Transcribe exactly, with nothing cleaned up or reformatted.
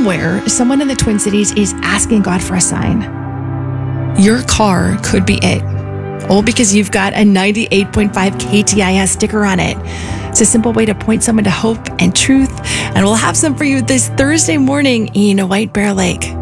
somewhere, someone in the Twin Cities is asking God for a sign. Your car could be it. All because you've got a ninety-eight point five K T I S sticker on it. It's a simple way to point someone to hope and truth, and we'll have some for you this Thursday morning in White Bear Lake.